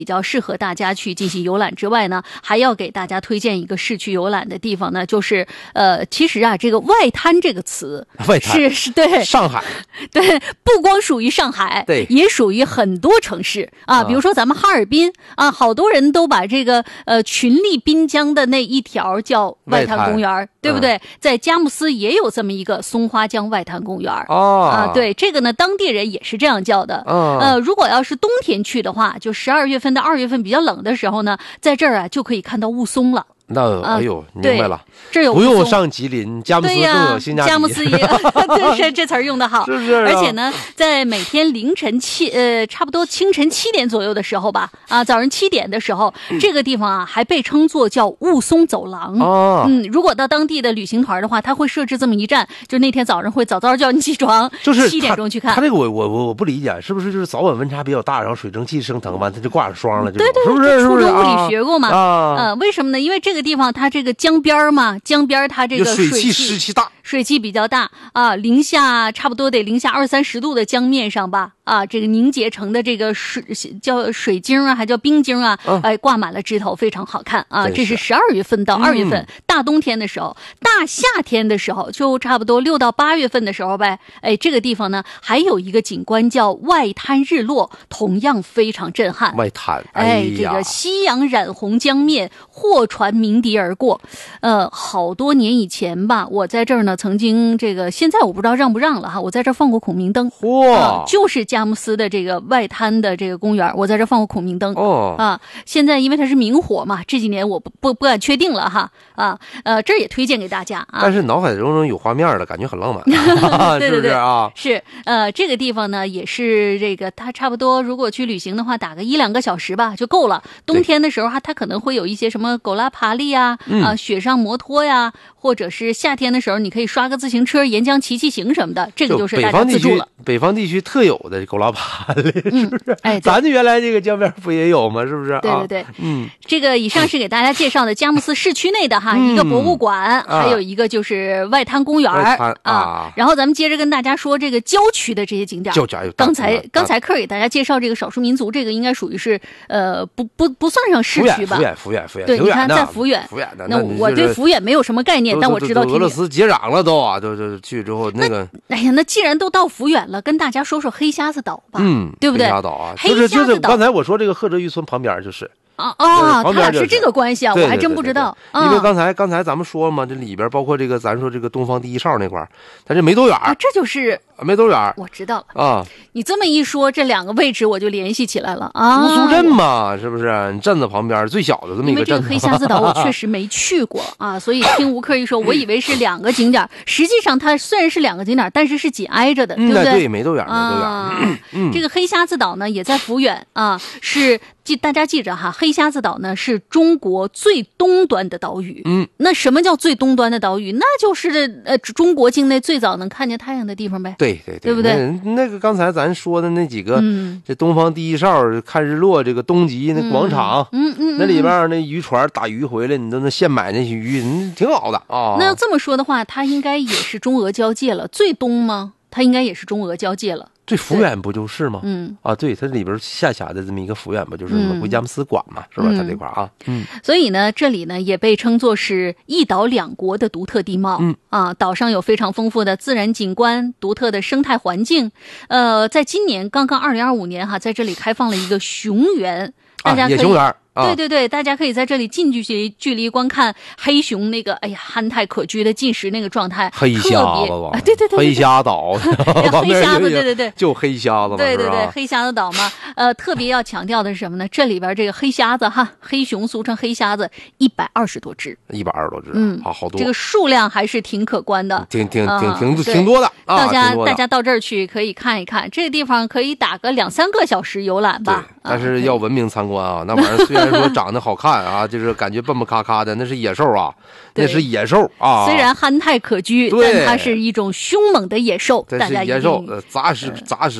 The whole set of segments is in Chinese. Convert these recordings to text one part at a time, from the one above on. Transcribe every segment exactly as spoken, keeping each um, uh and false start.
比较适合大家去进行游览之外呢，还要给大家推荐一个市区游览的地方呢，就是呃，其实啊，这个外滩这个词， 外滩是是对上海， 对，不光属于上海， 对， 也属于很多城市啊，比如说咱们哈尔滨啊，好多人都把这个呃群力滨江的那一条叫外滩公园，对不对？嗯、在佳木斯也有这么一个松花江外滩公园哦啊，对，这个呢，当地人也是这样叫的。 哦、 呃，如果要是冬天去的话，就十二月份到二月份比较冷的时候呢，在这儿啊就可以看到雾凇了。 那哎呦，明白了， 这有不用上吉林，佳木斯更有性价比。 佳木斯也，这是这词儿用的好， 是不是、啊？ 而且呢，在每天凌晨七呃，差不多清晨七点左右的时候吧，啊，早上七点的时候，嗯、这个地方啊还被称作叫雾凇走廊。 哦， 嗯，如果到当地的旅行团的话，他会设置这么一站，就那天早上会早早叫你起床， 就是七点钟去看。 他这个我我我我不理解，是不是就是早晚温差比较大，然后水蒸气升腾完，它就挂上霜了？ 对对对， 是不是？ 初中物理学过嘛？ 啊， 呃，为什么呢？因为这个地方它这个江边嘛，江边它这个水汽湿气大， 水汽比较大啊，零下差不多得零下二三十度的江面上吧，啊，这个凝结成的这个水叫水晶啊，还叫冰晶啊， 嗯、 哎，挂满了枝头，非常好看啊。这是十二月份到二月份、嗯，大冬天的时候，大夏天的时候就差不多六到八月份的时候呗。哎，这个地方呢还有一个景观叫外滩日落，同样非常震撼。 外滩， 哎， 哎这个夕阳染红江面，货船鸣笛而过。呃，好多年以前吧，我在这儿呢，曾经这个现在我不知道让不让了哈，我在这儿放过孔明灯。 嚯、 呃，就是佳木斯的这个外滩的这个公园，我在这儿放过孔明灯。 哦啊，现在因为它是明火嘛，这几年我不不不敢确定了哈。啊，呃，这儿也推荐给大家啊。 但是脑海中有画面了，感觉很浪漫， 对对对是不是啊？ 是，呃，这个地方呢也是这个，它差不多如果去旅行的话，打个一两个小时吧就够了。冬天的时候它它可能会有一些什么狗拉爬犁呀， 嗯、 啊，雪上摩托呀，或者是夏天的时候你可以刷个自行车沿江骑骑行什么的，这个就是大家自助了。 北方地区特有的狗拉爬犁，是不是？ 哎， 咱原来这个江边不也有吗？是不是？ 对对对， 啊、嗯， 这个以上是给大家介绍的佳木斯市区内的哈、 嗯、 一个博物馆、 啊， 还有一个就是外滩公园啊, 啊。然后咱们接着跟大家说这个郊区的这些景点。 郊区刚才刚才克给大家介绍这个少数民族，这个应该属于是呃不不不算上市区吧？ 抚远抚远抚远， 对，你看在抚远， 抚远的。 那我对抚远没有什么概念，但我知道俄罗斯接壤了都啊，都都去之后那个。 哎呀，那既然都到抚远了，跟大家说说黑瞎子岛吧， 嗯， 对不对？ 黑瞎子岛啊， 黑瞎子岛就是就是刚才我说这个贺哲渔村旁边就是。 啊啊， 他俩是这个关系啊， 对对对对对， 我还真不知道。 因为刚才刚才咱们说了嘛，这里边包括这个咱说这个东方第一哨那块儿，它这没多远、 啊，这就是没多远。 我知道了啊， 你这么一说，这两个位置我就联系起来了啊。 乌苏镇嘛，是不是？镇子旁边最小的这么一个镇。 因为这个黑瞎子岛我确实没去过啊，所以听吴克一说，我以为是两个景点，实际上它虽然是两个景点，但是是紧挨着的，对不对？ 嗯、对，没多远，没多远。 啊嗯， 这个黑瞎子岛呢也在抚远啊，是。记大家记着哈，黑瞎子岛呢是中国最东端的岛屿。 嗯， 那什么叫最东端的岛屿？那就是呃中国境内最早能看见太阳的地方呗。 对对对， 对不对？ 那, 那个刚才咱说的那几个， 嗯， 这东方第一哨看日落这个东极那广场， 嗯 嗯, 嗯, 嗯， 那里边那渔船打鱼回来，你都能现买那些鱼，嗯、挺好的啊。 那要这么说的话，它应该也是中俄交界了，最东吗？它应该也是中俄交界了。 这抚远不就是吗？ 嗯啊，对，它里边下辖的这么一个抚远不就是什么回佳木斯管嘛，是吧？它这块啊，嗯， 所以呢，这里呢也被称作是一岛两国的独特地貌。 嗯啊，岛上有非常丰富的自然景观、独特的生态环境。呃，在今年刚刚二零二五年哈，在这里开放了一个熊园，大家可以、 啊、野熊园。啊、 对对对，大家可以在这里近距离距离观看黑熊那个哎呀憨态可掬的进食那个状态， 黑瞎子吧、啊？对对对， 黑瞎岛， 黑瞎子，对对对， 就黑瞎子， 对对对，黑瞎子岛嘛。呃，特别要强调的是什么呢？这里边这个黑瞎子哈，黑熊俗称黑瞎子，一百二十多只， 一百二十多只， 嗯， 好好多， 这个数量还是挺可观的， 挺挺挺挺、 啊、 挺多的。 大家、 啊、 大家到这儿去可以看一看，这个地方可以打个两三个小时游览吧。 但是要文明参观啊，那玩意儿虽然说长得好看啊，就是感觉蹦蹦咔咔的，那是野兽啊，那是野兽啊。 虽然憨态可掬，但它是一种凶猛的野兽。 但是野兽，呃，杂食杂食的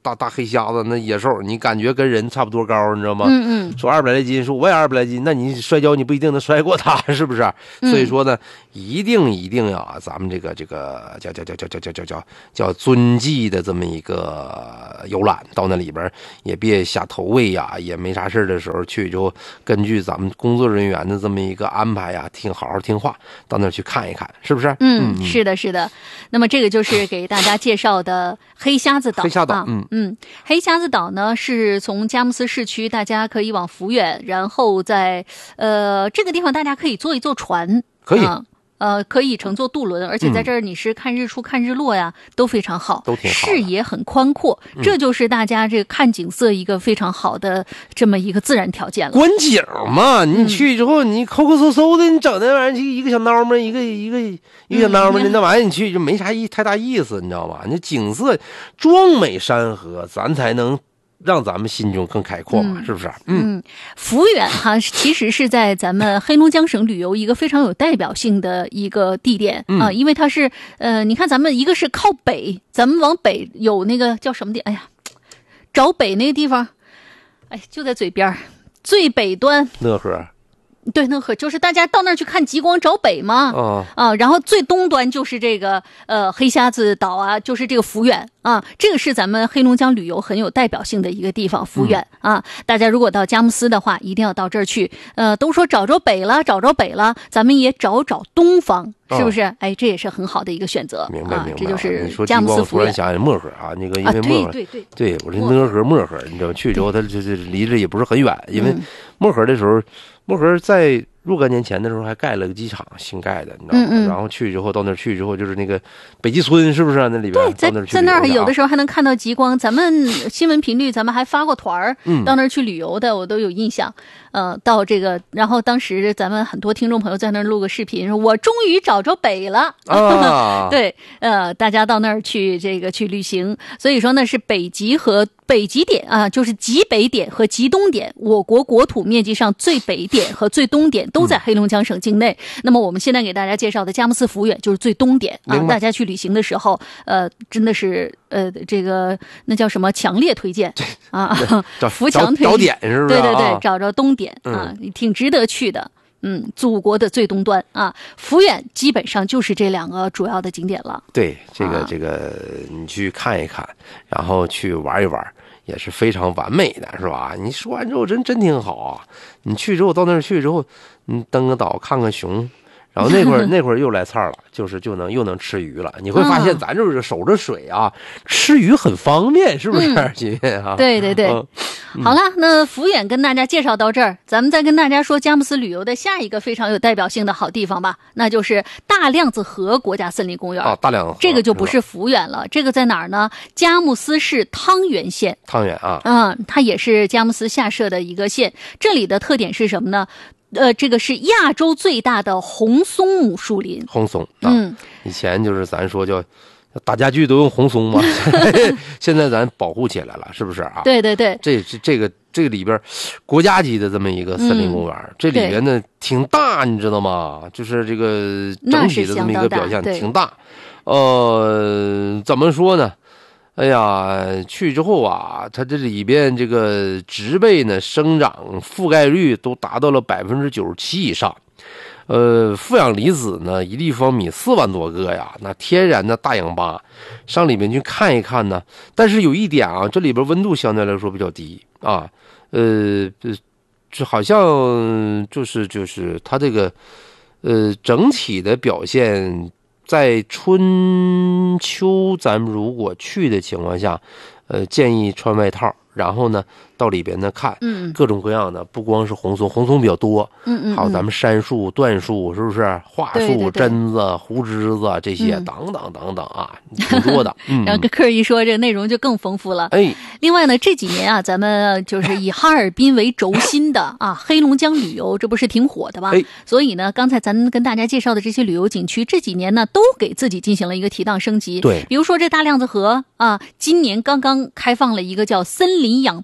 大大黑瞎子那野兽，你感觉跟人差不多高，你知道吗？ 嗯嗯， 说二百来斤，说我也二百来斤，那你摔跤你不一定能摔过他，是不是？ 嗯、 所以说呢，一定一定要咱们这个这个叫叫叫叫叫叫叫叫叫遵纪的这么一个游览，到那里边也别瞎投喂呀，也没啥事的时候去就根据咱们工作人员的这么一个安排呀，听好好听话，到那儿去看一看，是不是？ 嗯，嗯是的，是的。那么这个就是给大家介绍的黑瞎子岛。 黑瞎岛， 啊、 嗯嗯，黑瞎子岛呢是从佳木斯市区，大家可以往福远，然后在呃这个地方大家可以坐一坐船， 可以。 啊呃，可以乘坐渡轮，而且在这儿你是看日出、嗯、看日落呀，都非常好， 都挺好， 视野很宽阔、嗯，这就是大家这个看景色一个非常好的这么一个自然条件了。 观景嘛，你去之后你抠抠搜搜的，你整那玩意儿一个小孬们，一个一个一个小孬们的、嗯、那玩意儿，你去就没啥意太大意思，你知道吧？你景色壮美山河，咱才能让咱们心中更开阔嘛， 嗯、 是不是？ 嗯，嗯福远哈，其实是在咱们黑龙江省旅游一个非常有代表性的一个地点、 嗯、 啊，因为它是呃，你看咱们一个是靠北，咱们往北有那个叫什么点？哎呀，找北那个地方，哎，就在嘴边最北端讷河。 对，讷河就是大家到那儿去看极光找北嘛， 哦、 啊，然后最东端就是这个呃黑瞎子岛啊，就是这个福远啊，这个是咱们黑龙江旅游很有代表性的一个地方，福远、嗯、啊，大家如果到佳木斯的话，一定要到这儿去。呃，都说找着北了，找着北了，咱们也找找东方，是不是？哦、哎，这也是很好的一个选择。 明白， 啊、 明白。 这就是你说佳木斯福远。 突然想起漠河啊，那个因为漠河， 啊、对对对， 对我说讷河漠河，你知道去之后它就是离着也不是很远，因为漠河的时候，漠河在若干年前的时候还盖了个机场，新盖的，你知道吗？ 嗯嗯然后去之后到那儿去之后，就是那个北极村，是不是、啊、那里边？ 对，在到那儿去在那儿有的候时候还能看到极光。咱们新闻频率，咱们还发过团儿、 嗯、 到那儿去旅游的，我都有印象。呃，到这个，然后当时咱们很多听众朋友在那儿录个视频，说我终于找着北了。 啊， 对，呃，大家到那儿去这个去旅行，所以说呢是北极和北极点啊，就是极北点和极东点，我国国土面积上最北点和最东点都在黑龙江省境内。嗯、那么我们现在给大家介绍的佳木斯福远就是最东点啊，大家去旅行的时候，呃，真的是呃这个那叫什么强烈推荐啊，扶墙推荐， 找点是不是、啊？ 对对对，找着东点啊， 嗯、 挺值得去的。嗯，祖国的最东端啊，福远基本上就是这两个主要的景点了。 对，这个、 啊、 这个你去看一看，然后去玩一玩，也是非常完美的，是吧？你说完之后真真挺好啊！你去之后到那儿去之后，你登个岛看看熊。然后那会儿那会儿又来菜了，就是就能又能吃鱼了。你会发现咱就是守着水啊，嗯、吃鱼很方便，是不是？姐妹啊， 对对对。嗯、好了，那福远跟大家介绍到这儿，咱们再跟大家说佳木斯旅游的下一个非常有代表性的好地方吧，那就是大亮子河国家森林公园。 哦，大亮子河， 这个就不是福远了，这个在哪儿呢？佳木斯市汤原县。 汤原啊， 嗯，它也是佳木斯下设的一个县。这里的特点是什么呢？呃，这个是亚洲最大的红松母树林。 红松，啊、 嗯， 以前就是咱说叫打家具都用红松嘛，现在咱保护起来了，是不是啊？ 对对对， 这这这个这个里边，国家级的这么一个森林公园，嗯、这里边呢挺大，你知道吗？就是这个整体的这么一个表现挺大。呃，怎么说呢？哎呀，去之后啊，它这里边这个植被呢生长覆盖率都达到了百分之九十七以上，呃，负氧离子呢一立方米四万多个呀，那天然的大氧吧，上里面去看一看呢。但是有一点啊，这里边温度相对来说比较低啊，呃，这好像就是就是它这个呃整体的表现。在春秋咱们如果去的情况下，呃，建议穿外套，然后呢到里边呢看， 嗯， 各种各样的，不光是红松，红松比较多， 嗯嗯， 还有咱们杉树、椴树，是不是？桦树、榛子、胡枝子这些， 嗯、 等等等等啊，挺多的。嗯， 然后跟客人一说，这内容就更丰富了。 哎， 另外呢，这几年啊，咱们就是以哈尔滨为轴心的啊，黑龙江旅游，这不是挺火的吗？ 哎， 所以呢，刚才咱跟大家介绍的这些旅游景区，这几年呢，都给自己进行了一个提档升级。 对， 比如说这大亮子河啊，今年刚刚开放了一个叫森林氧吧徒步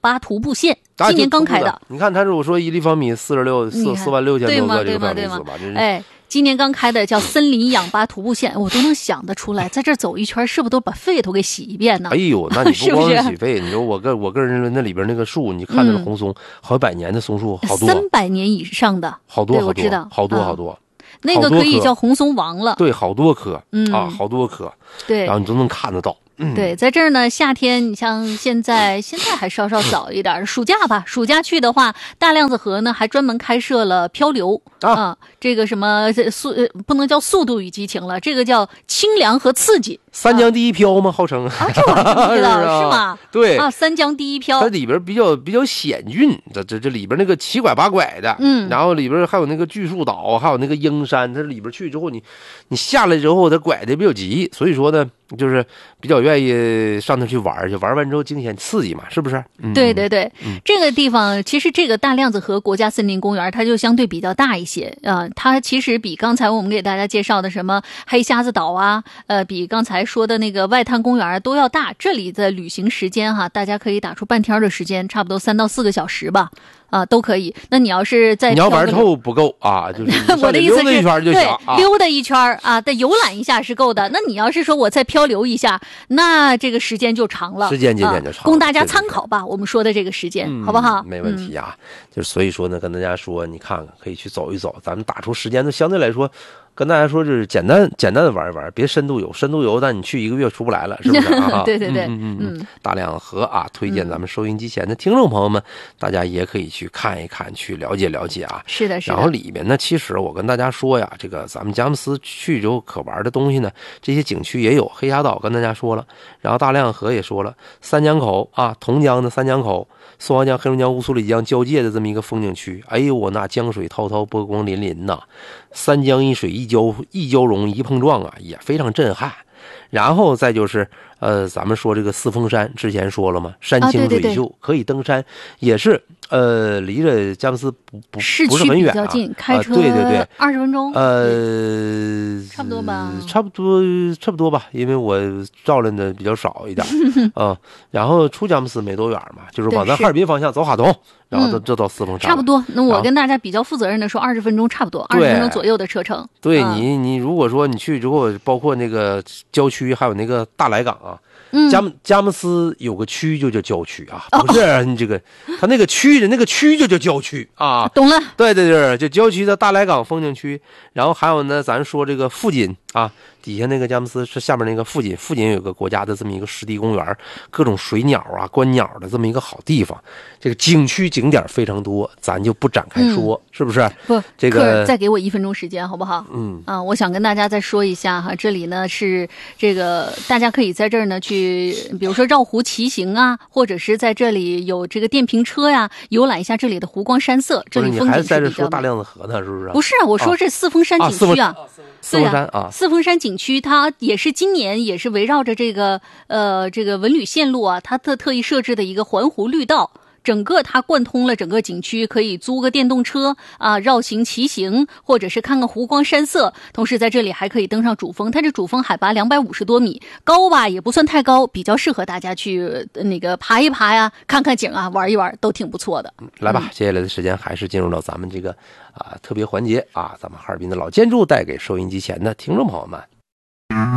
步线，今年刚开的。 你看他如果说一立方米四十六四四万六千多个这个米数吧， 哎。今年刚开的叫森林氧吧徒步线，我都能想得出来，在这走一圈是不是都把肺都给洗一遍呢？ 哎呦，那你不光是洗肺，你说我个我个人认为那里边那个树，你看那个红松，嗯、好几百年的松树，好多， 三百年以上的， 好多， 对，我知道， 好多好多。 嗯那个可以叫红松王了， 对，好多棵， 嗯啊，好多棵， 对， 然后你都能看得到。嗯、 对，在这儿呢，夏天你像现在，现在还稍稍早一点，暑假吧，暑假去的话，大亮子河呢还专门开设了漂流啊、呃，这个什么速不能叫速度与激情了，这个叫清凉和刺激。 三江第一漂吗？号称啊，这我还不知道是, 啊、是吗？ 对啊，三江第一漂， 它里边比较比较险峻，这这这里边那个七拐八拐的， 嗯， 然后里边还有那个巨树岛，还有那个鹰山，它里边去之后，你你下来之后，它拐的比较急，所以说呢，就是比较愿意上那去玩去，玩完之后惊险刺激嘛，是不是？嗯、 对对对、 嗯， 这个地方其实这个大亮子河国家森林公园，它就相对比较大一些啊、呃，它其实比刚才我们给大家介绍的什么黑瞎子岛啊，呃，比刚才说的那个外滩公园都要大。这里的旅行时间哈，大家可以打出半天的时间，差不多三到四个小时吧。啊，都可以。那你要是在你要玩透不够啊，就是我的意思是， 溜达一圈就行啊， 溜达一圈啊，再游览一下是够的。那你要是说我再漂流一下，那这个时间就长了， 时间节点就长了、 啊，供大家参考吧。我们说的这个时间， 嗯、 好不好？ 没问题啊。嗯、就是所以说呢，跟大家说，你看看可以去走一走，咱们打出时间，就相对来说。跟大家说，就是简单简单的玩一玩，别深度游，深度游，但你去一个月出不来了，是不是啊？ 对对对， 嗯嗯嗯，大亮河啊，推荐咱们收音机前的听众朋友们，大家也可以去看一看，去了解了解啊。 是的，是的。 然后里面呢，其实我跟大家说呀，这个咱们佳木斯去之后可玩的东西呢，这些景区也有，黑沙岛跟大家说了，然后大亮河也说了，三江口啊，同江的三江口。宋皇江、黑龙江、乌苏里江交界的这么一个风景区，哎呦，我那江水滔滔，波光粼粼呐，三江一水一交一交融一碰撞啊，也非常震撼。然后再就是呃，咱们说这个四峰山，之前说了嘛，山清水秀，啊、对对对可以登山，也是呃，离着佳木斯不不不是很远啊， 开车、 呃、对对对， 二十分钟， 呃， 差不多吧， 差不多差不多吧，因为我照亮的比较少一点啊、呃。然后出佳木斯没多远嘛，就是往咱哈尔滨方向走哈东，然后就到四峰山、 嗯，差不多。那我跟大家比较负责任的说，二十分钟差不多，二十分钟左右的车程。 对、 嗯、 你，你如果说你去之后，包括那个郊区，还有那个大来港啊。 嗯， 佳木佳木斯有个区就叫郊区啊，不是、哦、你这个，它那个区的那个区就叫郊区啊。 懂了， 对对对，就郊区的大来港风景区，然后还有呢，咱说这个附近啊，底下那个佳木斯是下面那个附近，附近有个国家的这么一个湿地公园，各种水鸟啊、观鸟的这么一个好地方。这个景区景点非常多，咱就不展开说，嗯、是不是？ 不， 这个再给我一分钟时间好不好？ 嗯啊，我想跟大家再说一下哈，这里呢是这个大家可以在这儿呢去，比如说绕湖骑行啊，或者是在这里有这个电瓶车呀，游览一下这里的湖光山色。这里风景是比较美。 你还在这说大亮子河呢，是不是？ 不是啊，我说这四峰山景区啊。 啊四峰山啊， 四峰山景区它也是今年也是围绕着这个呃这个文旅线路啊，它特特意设置的一个环湖绿道。整个它贯通了整个景区，可以租个电动车啊绕行骑行，或者是看看湖光山色。同时在这里还可以登上主峰，它这主峰海拔两百五十多米，高吧也不算太高，比较适合大家去那个爬一爬呀，看看景啊，玩一玩都挺不错的。 来吧，接下来的时间还是进入到咱们这个啊特别环节啊，咱们哈尔滨的老建筑带给收音机前的听众朋友们。